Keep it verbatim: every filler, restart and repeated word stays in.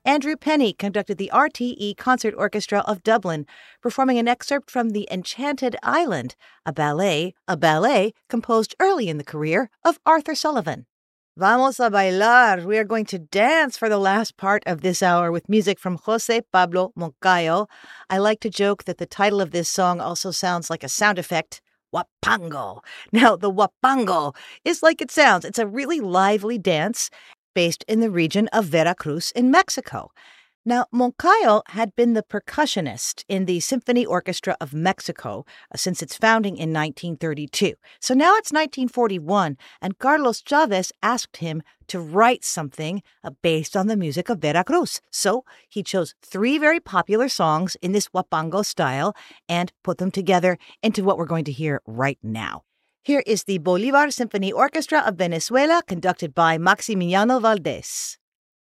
Andrew Penny conducted the R T E Concert Orchestra of Dublin, performing an excerpt from The Enchanted Island, a ballet, a ballet composed early in the career of Arthur Sullivan. Vamos a bailar. We are going to dance for the last part of this hour with music from José Pablo Moncayo. I like to joke that the title of this song also sounds like a sound effect. Huapango. Now, the huapango is like it sounds. It's a really lively dance based in the region of Veracruz in Mexico. Now, Moncayo had been the percussionist in the Symphony Orchestra of Mexico uh, since its founding in nineteen thirty-two. So now it's nineteen forty-one, and Carlos Chavez asked him to write something uh, based on the music of Veracruz. So he chose three very popular songs in this huapango style and put them together into what we're going to hear right now. Here is the Bolívar Symphony Orchestra of Venezuela, conducted by Maximiliano Valdés.